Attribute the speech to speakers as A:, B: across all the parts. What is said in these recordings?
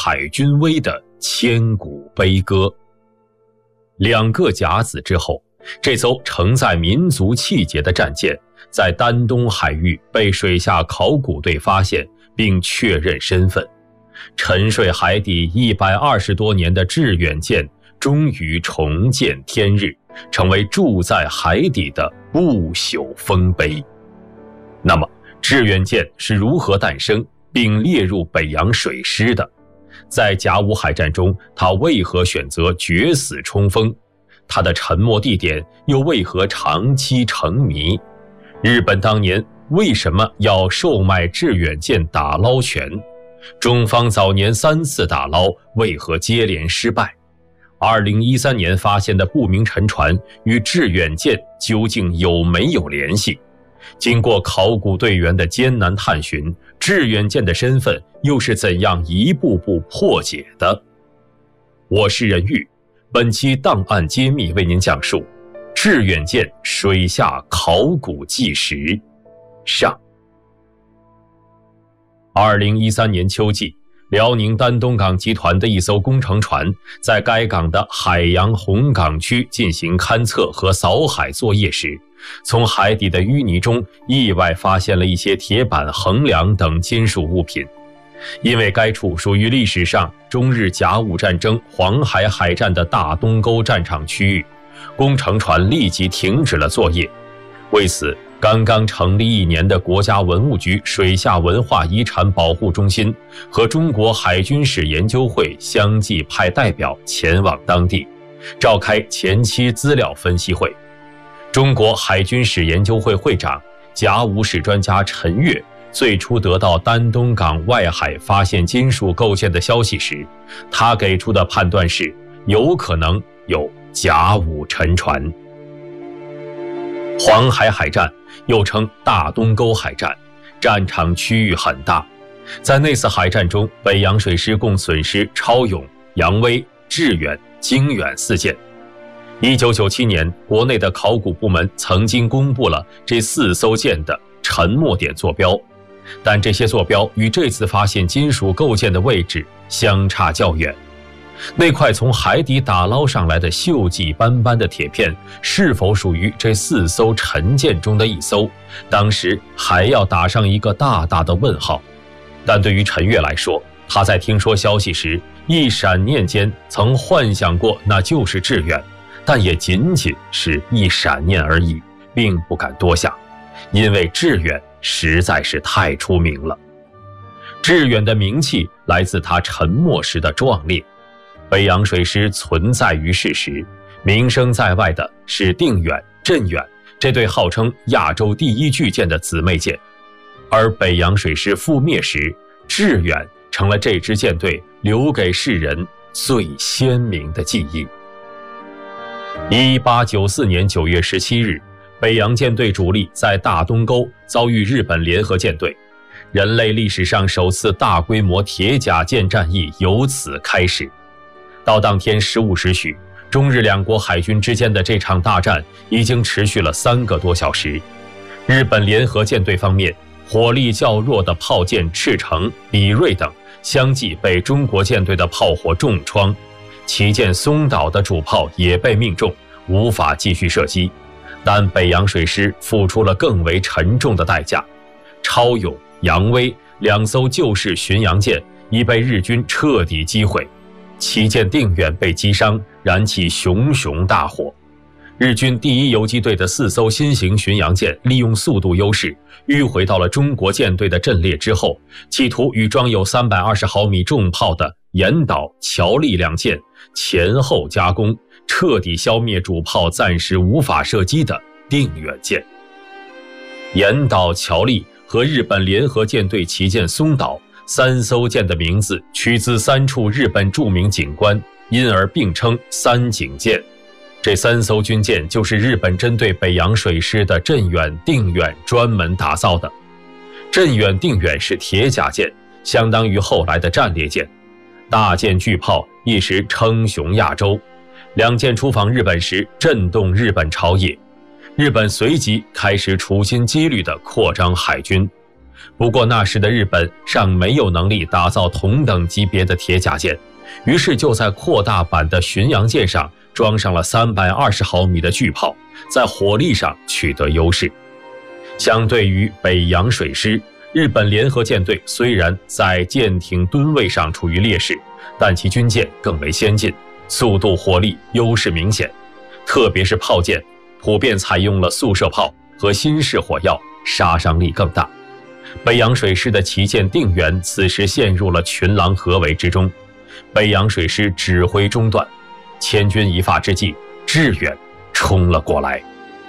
A: 海军威的千古悲歌。2个甲子之后，这艘承载民族气节的战舰在丹东海域被水下考古队发现并确认身份。沉睡海底120多年的致远舰终于重见天日，成为住在海底的不朽丰碑。那么致远舰是如何诞生并列入北洋水师的？在甲午海战中，它为何选择决死冲锋？它的沉没地点又为何长期成谜？日本当年为什么要售卖致远舰打捞权？中方早年3次打捞为何接连失败？2013年发现的不明沉船与致远舰究竟有没有联系？经过考古队员的艰难探寻，致远舰的身份又是怎样一步步破解的？我是任玉，本期档案揭秘为您讲述致远舰水下考古纪实上。2013年秋季，辽宁丹东港集团的一艘工程船在该港的海洋红港区进行勘测和扫海作业时，从海底的淤泥中意外发现了一些铁板、横梁等金属物品。因为该处属于历史上中日甲午战争黄海海战的大东沟战场区域，工程船立即停止了作业。为此，刚刚成立1年的国家文物局水下文化遗产保护中心和中国海军史研究会相继派代表前往当地，召开前期资料分析会。中国海军史研究会会长、甲午史专家陈岳最初得到丹东港外海发现金属构件的消息时，他给出的判断是有可能有甲午沉船。黄海海战又称大东沟海战，战场区域很大。在那次海战中，北洋水师共损失超勇、扬威、致远、经远4舰。1997年，国内的考古部门曾经公布了这4艘舰的沉没点坐标，但这些坐标与这次发现金属构件的位置相差较远。那块从海底打捞上来的锈迹斑斑的铁片是否属于这4艘沉舰中的一艘，当时还要打上一个大大的问号。但对于陈岳来说，他在听说消息时一闪念间曾幻想过那就是致远，但也仅仅是一闪念而已，并不敢多想，因为致远实在是太出名了。致远的名气来自他沉没时的壮烈。北洋水师存在于世时，名声在外的是定远、镇远这对号称亚洲第1巨舰的姊妹舰，而北洋水师覆灭时，致远成了这支舰队留给世人最鲜明的记忆。1894年9月17日，北洋舰队主力在大东沟遭遇日本联合舰队，人类历史上首次大规模铁甲舰战役由此开始。到当天15时许，中日2国海军之间的这场大战已经持续了3个多小时。日本联合舰队方面，火力较弱的炮舰赤城、比瑞等相继被中国舰队的炮火重创，旗舰松岛的主炮也被命中，无法继续射击。但北洋水师付出了更为沉重的代价，超勇、扬威2艘旧式巡洋舰已被日军彻底击毁，旗舰定远被击伤，燃起熊熊大火。日军第1游击队的4艘新型巡洋舰利用速度优势，迂回到了中国舰队的阵列之后，企图与装有320毫米重炮的岩岛、乔力2舰前后夹攻，彻底消灭主炮暂时无法射击的定远舰。岩岛、乔力和日本联合舰队旗舰松岛3艘舰的名字取自3处日本著名景观，因而并称3景舰。这3艘军舰就是日本针对北洋水师的镇远、定远专门打造的。镇远、定远是铁甲舰，相当于后来的战列舰，大舰巨炮一时称雄亚洲。2舰出访日本时震动日本朝野，日本随即开始处心积虑地扩张海军。 不过那时的日本尚没有能力打造同等级别的铁甲舰，于是就在扩大版的巡洋舰上装上了320毫米的巨炮，在火力上取得优势。相对于北洋水师，日本联合舰队虽然在舰艇吨位上处于劣势，但其军舰更为先进，速度火力优势明显，特别是炮舰普遍采用了速射炮和新式火药，杀伤力更大。北洋水师的旗舰定远此时陷入了群狼合围之中，北洋水师指挥中断，千钧一发之际，致远冲了过来。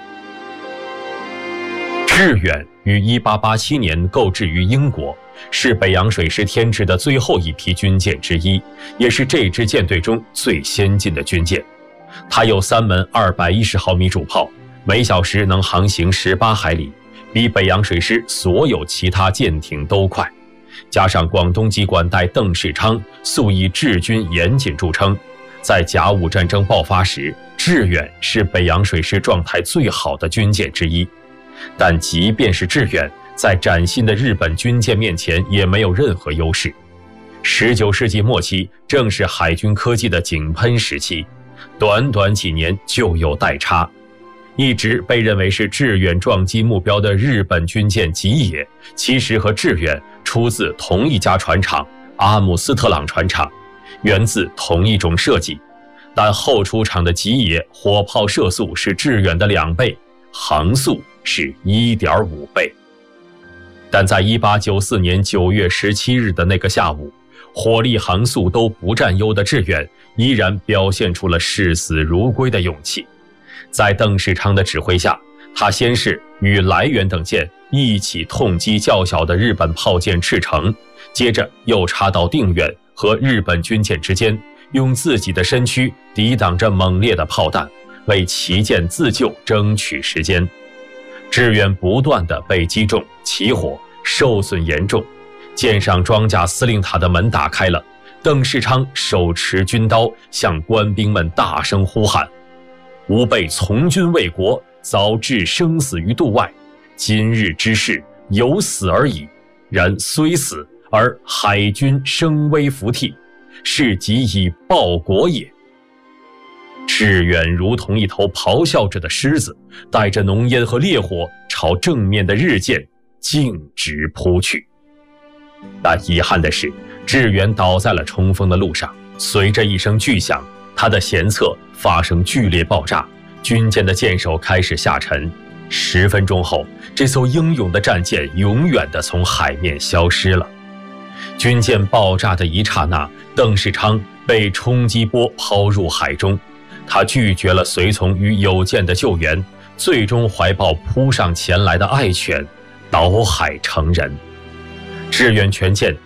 A: 致远于1887年购置于英国，是北洋水师添置的最后一批军舰之一，也是这支舰队中最先进的军舰。它有3门210毫米主炮，每小时能航行18海里，比北洋水师所有其他舰艇都快。加上广东籍管带邓世昌素以治军严谨著称，在甲午战争爆发时，致远是北洋水师状态最好的军舰之一。但即便是致远，在崭新的日本军舰面前也没有任何优势。19世纪末期正是海军科技的井喷时期，短短几年就有代差。一直被认为是致远撞击目标的日本军舰吉野，其实和致远出自同一家船厂阿姆斯特朗船厂，源自同一种设计，但后出厂的吉野火炮射速是致远的2倍，航速是 1.5 倍。但在1894年9月17日的那个下午，火力航速都不占优的致远依然表现出了视死如归的勇气。在邓世昌的指挥下，他先是与来源等舰一起痛击较小的日本炮舰赤城，接着又插到定远和日本军舰之间，用自己的身躯抵挡着猛烈的炮弹，为旗舰自救争取时间。致远不断地被击中、起火，受损严重，舰上装甲司令塔的门打开了，邓世昌手持军刀向官兵们大声呼喊：吾辈从军为国，早置生死于度外，今日之事有死而已，然虽死而海军声威服替，是即以报国也。致远如同一头咆哮着的狮子，带着浓烟和烈火朝正面的日舰径直扑去。但遗憾的是，致远倒在了冲锋的路上，随着一声巨响，他的舷侧发生剧烈爆炸，军舰的舰首开始下沉。10分钟后，这艘英勇的战舰永远地从海面消失了。军舰爆炸的一刹那，邓世昌被冲击波抛入海中，他拒绝了随从与友舰的救援，最终怀抱扑上前来的爱犬，倒海成人。致远全舰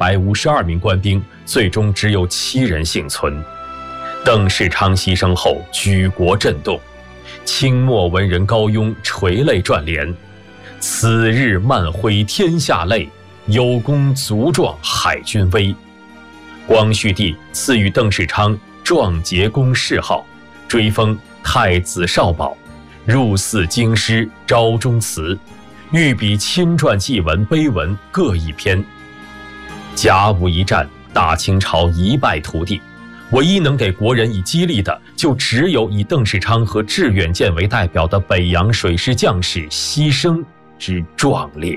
A: 252名官兵，最终只有7人幸存。邓世昌牺牲后，举国震动，清末文人高庸垂泪撰联：此日漫挥天下泪，有功足壮海军威。光绪帝赐予邓世昌壮节公谥号，追封太子少保，入祀京师昭忠祠，御笔亲传祭文碑文各一篇。甲午一战，大清朝一败涂地，唯一能给国人以激励的，就只有以邓世昌和致远舰为代表的北洋水师将士牺牲之壮烈。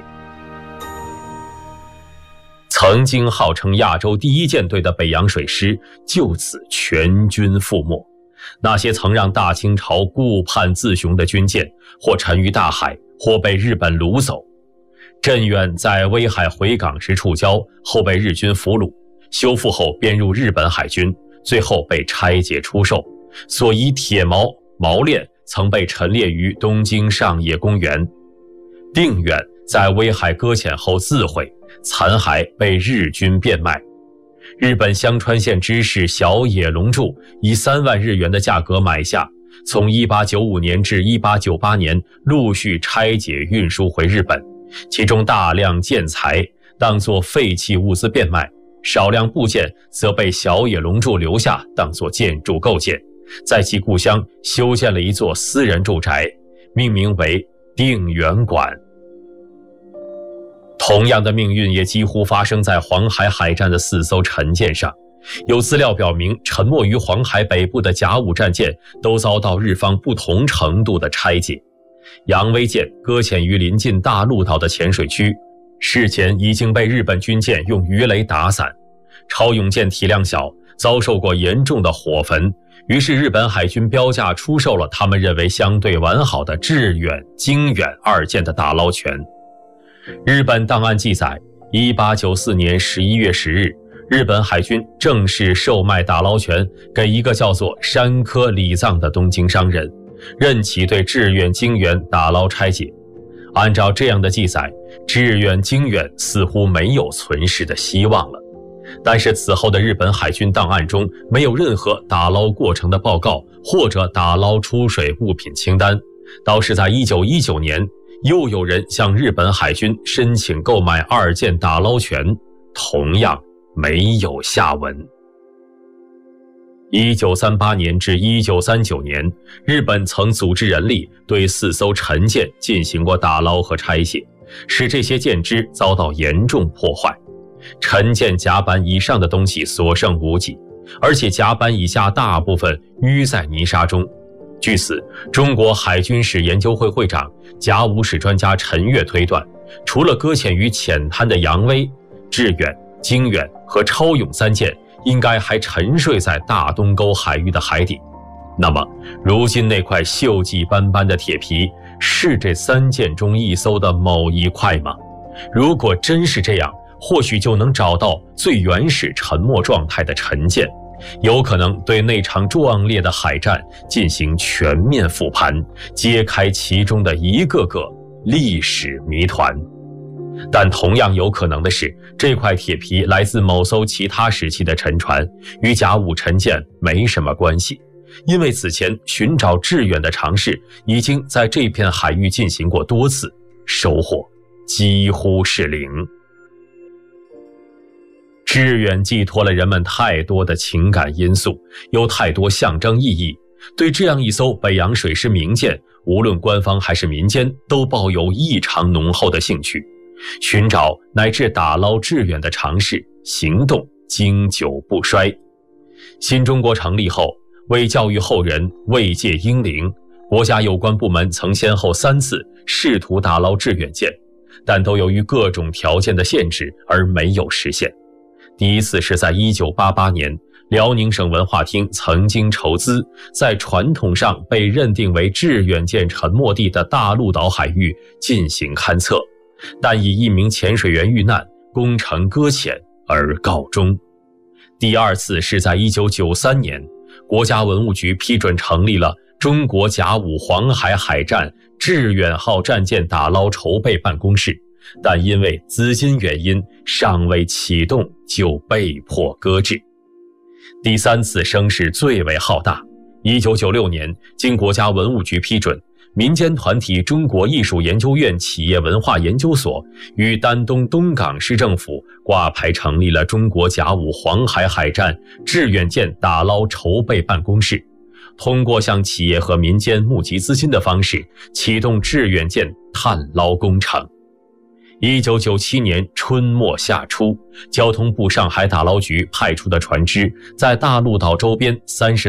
A: 曾经号称亚洲第一舰队的北洋水师就此全军覆没，那些曾让大清朝顾盼自雄的军舰，或沉于大海，或被日本掳走。镇远在威海回港时触礁，后被日军俘虏，修复后编入日本海军，最后被拆解出售，所遗铁锚、锚链曾被陈列于东京上野公园。定远在威海搁浅后自毁，残骸被日军变卖。日本香川县知事小野龙柱以3万日元的价格买下，从1895年至1898年陆续拆解运输回日本，其中大量建材当作废弃物资变卖，少量部件则被小野龙柱留下当作建筑构件，在其故乡修建了一座私人住宅，命名为定远馆。 同样的命运也几乎发生在黄海海战的4艘沉舰上。有资料表明，沉没于黄海北部的甲午战舰都遭到日方不同程度的拆解。扬威舰搁浅于临近大陆岛的浅水区，事前已经被日本军舰用鱼雷打散。超勇舰体量小，遭受过严重的火焚，于是日本海军标价出售了他们认为相对完好的致远、经远2舰的打捞权。日本档案记载，1894年11月10日，日本海军正式售卖打捞权给一个叫做山科礼藏的东京商人，任其对致远、经远打捞拆解。按照这样的记载，致远、经远似乎没有存世的希望了。但是此后的日本海军档案中没有任何打捞过程的报告或者打捞出水物品清单，倒是在1919年，又有人向日本海军申请购买2舰打捞权，同样没有下文。1938年至1939年，日本曾组织人力对4艘沉舰进行过打捞和拆卸，使这些舰只遭到严重破坏。沉舰甲板以上的东西所剩无几，而且甲板以下大部分淤在泥沙中。据此，中国海军史研究会会长、甲午史专家陈岳推断，除了搁浅于浅滩的扬威、致远、经远和超勇3舰，应该还沉睡在大东沟海域的海底。那么，如今那块锈迹斑斑的铁皮，是这3舰中一艘的某一块吗？如果真是这样，或许就能找到最原始沉没状态的沉舰，有可能对那场壮烈的海战进行全面复盘，揭开其中的一个个历史谜团。但同样有可能的是，这块铁皮来自某艘其他时期的沉船，与甲午沉舰没什么关系，因为此前寻找致远的尝试已经在这片海域进行过多次，收获几乎是零。致远寄托了人们太多的情感因素，有太多象征意义，对这样一艘北洋水师名舰，无论官方还是民间都抱有异常浓厚的兴趣。寻找乃至打捞致远的尝试行动经久不衰。新中国成立后，为教育后人慰藉英灵，国家有关部门曾先后3次试图打捞致远舰，但都由于各种条件的限制而没有实现。第一次是在1988年，辽宁省文化厅曾经筹资，在传统上被认定为致远舰沉没地的大陆岛海域进行勘测，但以一名潜水员遇难，工程搁浅而告终。第二次是在1993年，国家文物局批准成立了中国甲午黄海海战致远号战舰打捞筹备办公室，但因为资金原因尚未启动就被迫搁置。第三次声势最为浩大，1996年经国家文物局批准，民间团体中国艺术研究院企业文化研究所与丹东东港市政府挂牌成立了中国甲午黄海海战致远舰打捞筹备办公室，通过向企业和民间募集资金的方式，启动致远舰探捞工程。1997年春末夏初，交通部上海打捞局派出的船只在大陆岛周边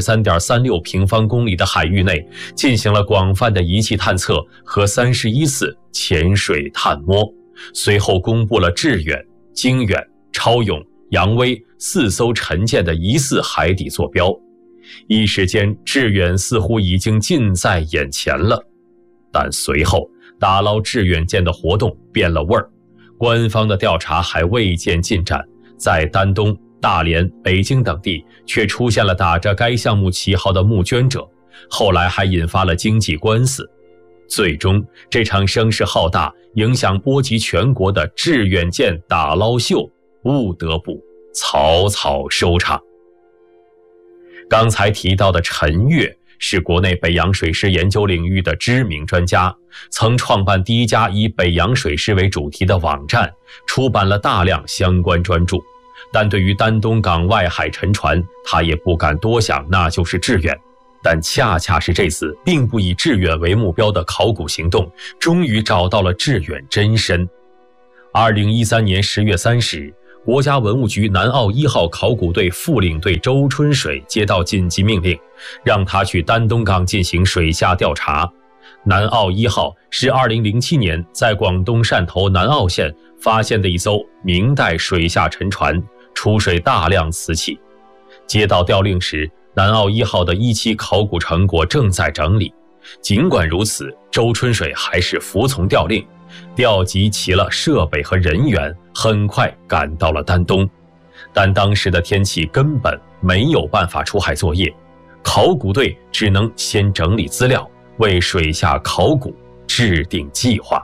A: 33.36 平方公里的海域内进行了广泛的仪器探测和31次潜水探摸，随后公布了致远、经远、超勇、扬威4艘沉舰的疑似海底坐标。一时间，致远似乎已经近在眼前了，但随后打捞致远舰的活动变了味儿，官方的调查还未见进展，在丹东、大连、北京等地却出现了打着该项目旗号的募捐者，后来还引发了经济官司。最终，这场声势浩大、影响波及全国的致远舰打捞秀不得不草草收场。刚才提到的陈岳是国内北洋水师研究领域的知名专家，曾创办第一家以北洋水师为主题的网站，出版了大量相关专著。但对于丹东港外海沉船，他也不敢多想，那就是致远。但恰恰是这次并不以致远为目标的考古行动，终于找到了致远真身。 2013年10月30日，国家文物局南澳1号考古队副领队周春水接到紧急命令，让他去丹东港进行水下调查。南澳1号是2007年在广东汕头南澳县发现的一艘明代水下沉船，出水大量瓷器。接到调令时，南澳1号的一期考古成果正在整理。尽管如此，周春水还是服从调令，调集齐了设备和人员，很快赶到了丹东。但当时的天气根本没有办法出海作业，考古队只能先整理资料，为水下考古制定计划。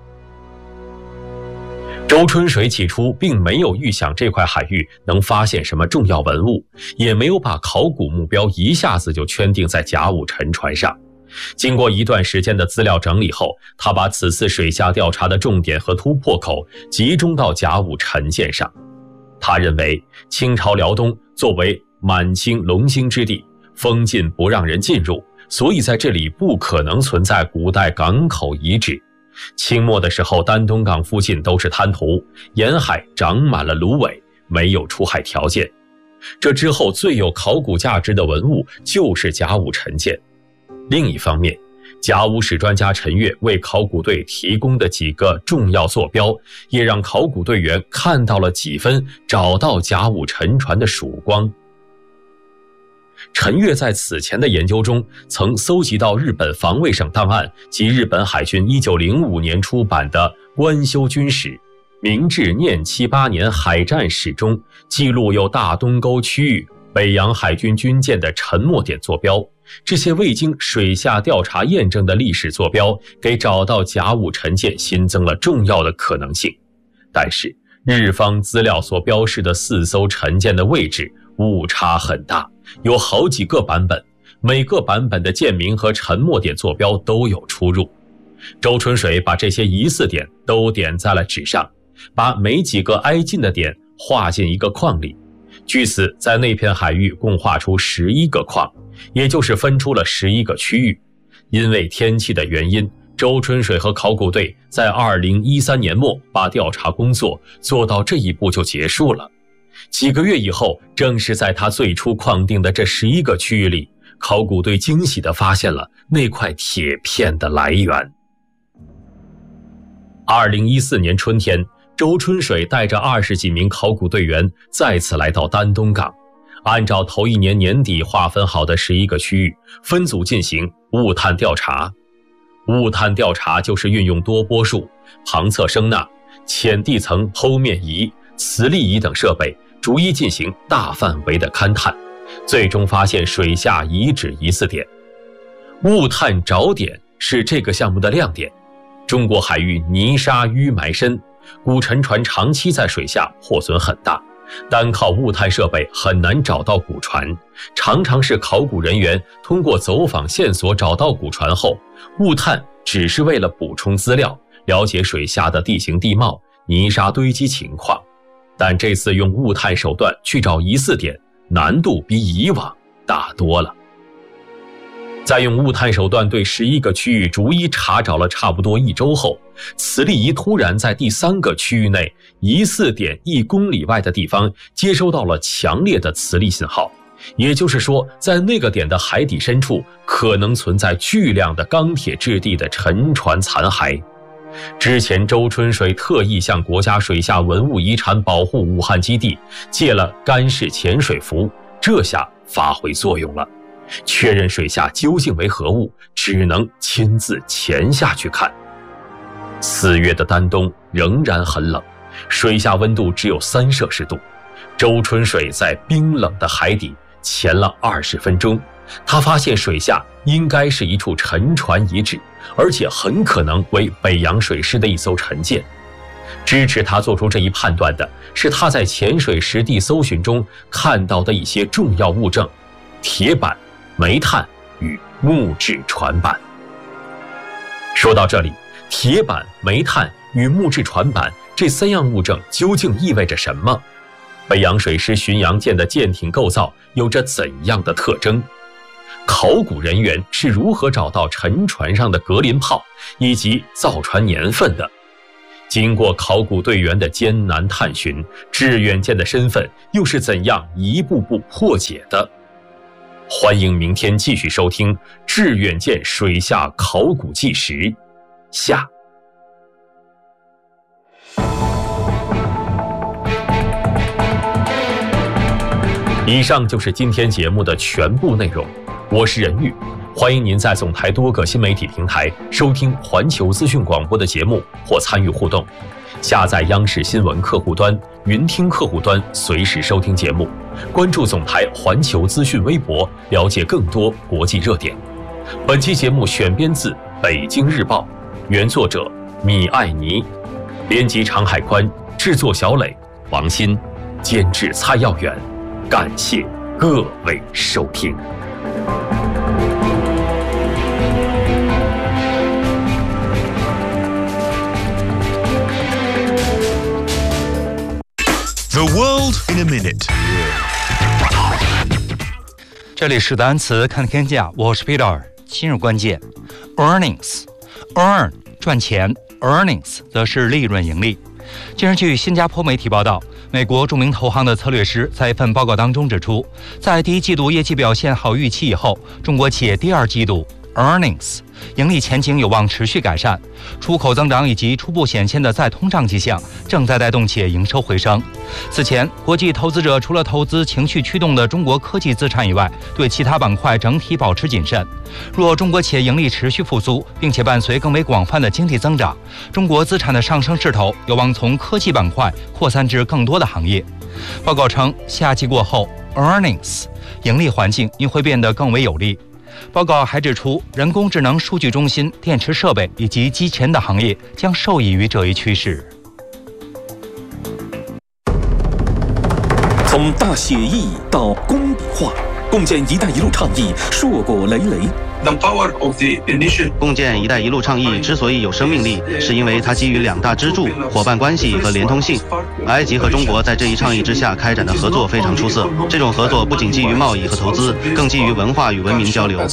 A: 周春水起初并没有预想这块海域能发现什么重要文物，也没有把考古目标一下子就圈定在甲午沉船上。经过一段时间的资料整理后，他把此次水下调查的重点和突破口集中到甲午沉舰上。他认为清朝辽东作为满清龙兴之地，封禁不让人进入，所以在这里不可能存在古代港口遗址。清末的时候，丹东港附近都是滩涂，沿海长满了芦苇，没有出海条件。这之后最有考古价值的文物就是甲午沉舰。另一方面，甲午史专家陈岳为考古队提供的几个重要坐标，也让考古队员看到了几分找到甲午沉船的曙光。陈岳在此前的研究中曾搜集到日本防卫省档案及日本海军1905年出版的《官修军史》明治念78年海战史中记录有大东沟区域北洋海军军舰的沉没点坐标。这些未经水下调查验证的历史坐标，给找到甲午沉舰新增了重要的可能性。但是日方资料所标示的4艘沉舰的位置误差很大，有好几个版本，每个版本的舰名和沉没点坐标都有出入。周春水把这些疑似点都点在了纸上，把每几个挨近的点画进一个框里。据此，在那片海域共画出11个框，也就是分出了11个区域。因为天气的原因，周春水和考古队在2013年末把调查工作做到这一步就结束了。几个月以后，正是在他最初框定的这11个区域里，考古队惊喜地发现了那块铁片的来源。2014年春天，周春水带着20几名考古队员再次来到丹东港，按照头一年年底划分好的11个区域，分组进行物探调查。物探调查就是运用多波束、旁侧声呐、浅地层剖面仪、磁力仪等设备，逐一进行大范围的勘探，最终发现水下遗址疑似点。物探找点是这个项目的亮点。中国海域泥沙淤埋深，古沉船长期在水下破损很大，单靠物探设备很难找到古船，常常是考古人员通过走访线索找到古船后，物探只是为了补充资料，了解水下的地形地貌、泥沙堆积情况。但这次用物探手段去找疑似点，难度比以往大多了。在用物探手段对11个区域逐一查找了差不多1周后，磁力仪突然在第3个区域内疑似点1公里外的地方接收到了强烈的磁力信号，也就是说，在那个点的海底深处可能存在巨量的钢铁质地的沉船残骸。之前周春水特意向国家水下文物遗产保护武汉基地借了干式潜水服，这下发挥作用了。确认水下究竟为何物，只能亲自潜下去看。4月的丹东仍然很冷，水下温度只有3摄氏度。周春水在冰冷的海底潜了20分钟，他发现水下应该是一处沉船遗址，而且很可能为北洋水师的一艘沉舰。支持他做出这一判断的是他在潜水实地搜寻中看到的一些重要物证：铁板、煤炭与木质船板。说到这里，铁板、煤炭与木质船板这3样物证究竟意味着什么？北洋水师巡洋舰的舰艇构造有着怎样的特征？考古人员是如何找到沉船上的格林炮以及造船年份的？ 经过考古队员的艰难探寻，致远舰的身份又是怎样一步步破解的？欢迎明天继续收听《致远舰水下考古纪实》下。以上就是今天节目的全部内容，我是任玉，欢迎您在总台多个新媒体平台收听环球资讯广播的节目或参与互动。下载央视新闻客户端、云听客户端，随时收听节目。关注总台环球资讯微博，了解更多国际热点。本期节目选编自《北京日报》，原作者米艾妮，编辑常海宽，制作小磊、王鑫，监制蔡耀远。感谢各位收听。
B: The world in a minute。
C: 这里是单词看天价，我是 Peter。今日关键 ，earnings，earn 赚钱 ，earnings 则是利润盈利。近日，据新加坡媒体报道，美国著名投行的策略师在一份报告当中指出，在第一季度业绩表现好预期以后，中国企业第二季度 earnings 盈利前景有望持续改善，出口增长以及初步显现的再通胀迹象正在带动企业营收回升。此前，国际投资者除了投资情绪驱动的中国科技资产以外，对其他板块整体保持谨慎。若中国企业盈利持续复苏，并且伴随更为广泛的经济增长，中国资产的上升势头有望从科技板块扩散至更多的行业。报告称，夏季过后 earnings 盈利环境应会变得更为有利。报告还指出，人工智能、数据中心、电池设备以及机器人的行业将受益于这一趋势。
D: 从大写意到工笔画，共建“一带一路”倡议硕果累累。
E: 共建“一带一路”倡议之所以有生命力，是因为它基于两大支柱：伙伴关系和连通性。埃及和中国在这一倡议之下开展的合作非常出色。这种合作不仅基于贸易和投资，更基于文化与文明交流。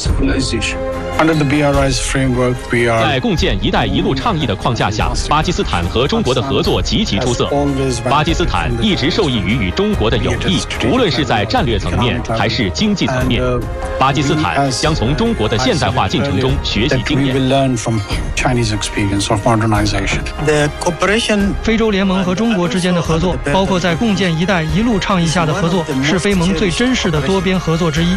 A: 在共建“一带一路”倡议的框架下，巴基斯坦和中国的合作极其出色。巴基斯坦一直受益于与中国的友谊，无论是在战略层面还是经济层面。巴基斯坦将从中国的现代化进程中学习经验。
F: 非洲联盟和中国之间的合作，包括在共建“一带一路”倡议下的合作，是非盟最真实的多边合作之一。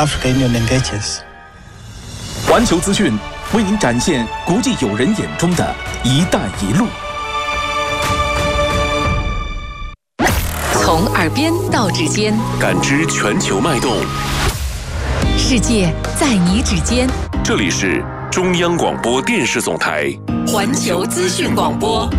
D: 环球资讯为您展现国际友人眼中的“一带一路”。
G: 从耳边到指尖，
B: 感知全球脉动。
G: 世界在你指尖。
B: 这里是中央广播电视总台
G: 环球资讯广播。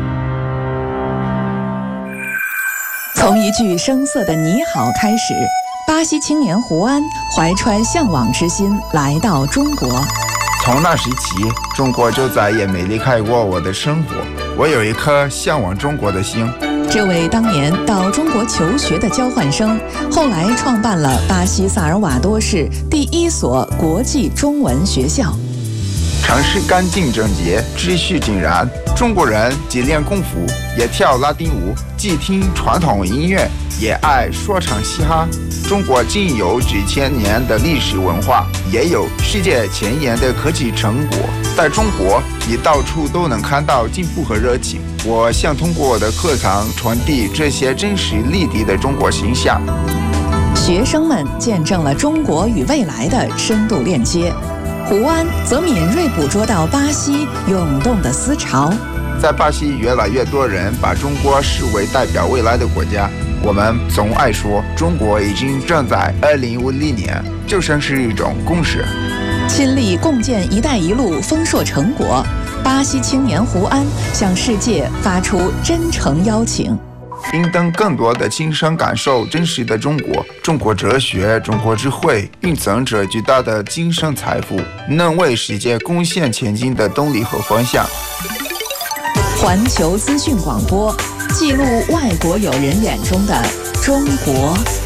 G: 从一句生涩的你好开始，巴西青年胡安怀揣向往之心来到中国。
H: 从那时起，中国就再也没离开过我的生活。我有一颗向往中国的心。
G: 这位当年到中国求学的交换生，后来创办了巴西萨尔瓦多市第一所国际中文学校。
H: 城市干净整洁，秩序井然。中国人既练功夫，也跳拉丁舞，既听传统音乐，也爱说唱嘻哈。中国既有几千年的历史文化，也有世界前沿的科技成果。在中国，你到处都能看到进步和热情。我想通过我的课堂传递这些真实立体的中国形象。
G: 学生们见证了中国与未来的深度链接。胡安则敏锐捕捉到巴西涌动的思潮。
H: 在巴西，越来越多人把中国视为代表未来的国家。我们总爱说，中国已经正在2050年，就像是一种共识。
G: 亲历共建“一带一路”丰硕成果，巴西青年胡安向世界发出真诚邀请。
H: 应当更多的亲身感受真实的中国，中国哲学、中国智慧蕴藏着巨大的精神财富，能为世界贡献前进的动力和方向。
G: 环球资讯广播，记录外国友人眼中的中国。